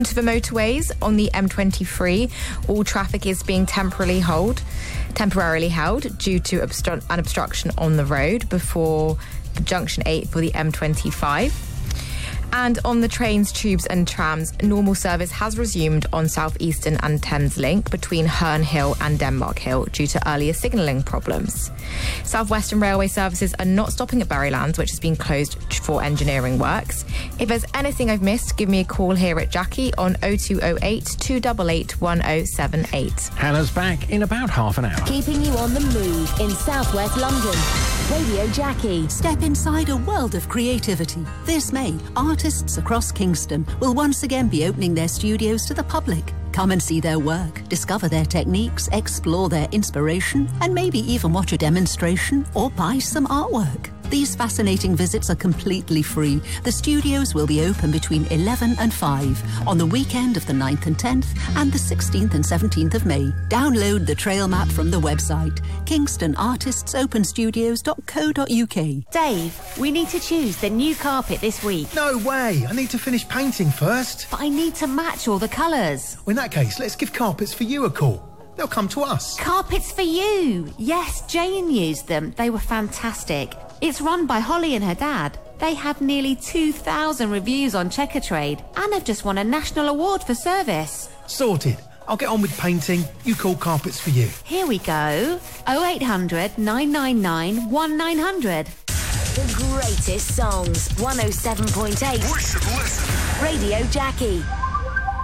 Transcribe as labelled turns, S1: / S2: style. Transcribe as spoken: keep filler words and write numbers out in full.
S1: To the motorways on the M twenty-three, all traffic is being temporarily held, temporarily held due to obstru- an obstruction on the road before junction eight for the M twenty-five. And on the trains, tubes and trams, normal service has resumed on South Eastern and Thames Link between Herne Hill and Denmark Hill due to earlier signalling problems. South Western Railway services are not stopping at Berrylands, which has been closed for engineering works. If there's anything I've missed, give me a call here at Jackie on oh two oh eight, two eight eight, one oh seven eight.
S2: Hannah's back in about half an hour.
S3: Keeping you on the move in southwest London. Radio Jackie.
S4: Step inside a world of creativity. This May, artists across Kingston will once again be opening their studios to the public. Come and see their work, discover their techniques, explore their inspiration, and maybe even watch a demonstration or buy some artwork. These fascinating visits are completely free. The studios will be open between eleven and five on the weekend of the ninth and tenth and the sixteenth and seventeenth of May. Download the trail map from the website kingston artists open studios dot co dot uk.
S5: Dave, we need to choose the new carpet this week.
S6: No way! I need to finish painting first.
S5: But I need to match all the colours.
S6: Well, in that case, let's give Carpets for You a call. They'll come to us.
S5: Carpets for You! Yes, Jane used them. They were fantastic. It's run by Holly and her dad. They have nearly two thousand reviews on Checkatrade and have just won a national award for service.
S6: Sorted. I'll get on with painting. You call Carpets for You.
S5: Here we go. oh eight hundred, nine nine nine, one nine hundred.
S3: The greatest songs. one oh seven point eight.
S7: We should listen.
S3: Radio Jackie.